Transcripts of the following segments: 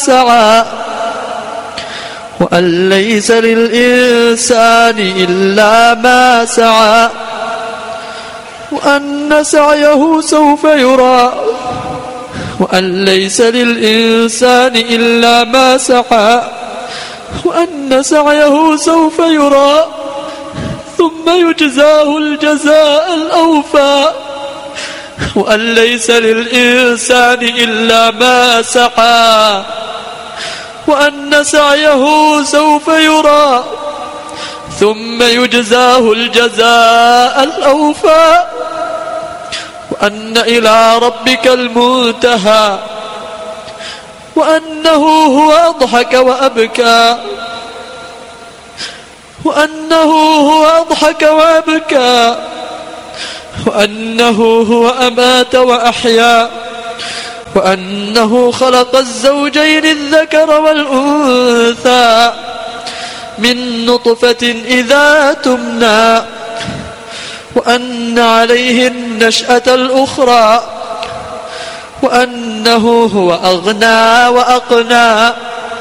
سعى وأن ليس للإنسان إلا ما سعى وأن سعيه سوف يرى وأن ليس للإنسان إلا ما سعى وأن سعيه سوف يرى ثم يجزاه الجزاء الأوفى وأن ليس للإنسان إلا ما سعى وأن سعيه سوف يرى ثم يجزاه الجزاء الأوفى وأن إلى ربك المنتهى وأنه هو أضحك وأبكى وأنه هو أضحك وأبكى وأنه هو أمات وأحيا وأنه خلق الزوجين الذكر والأنثى من نطفة إذا تمنى وأن عليه النشأة الأخرى وأنه هو أغنى وأقنى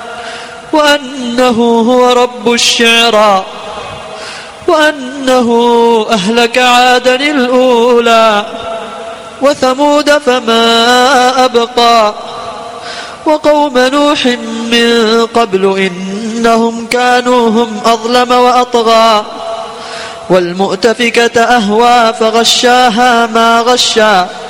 وأنه هو رب الشعرى وأنه أهلك عادا الأولى وثمود فما أبقى وقوم نوح من قبل إنهم كانوا هم أظلم وأطغى والمؤتفكة أهوى فغشاها ما غشى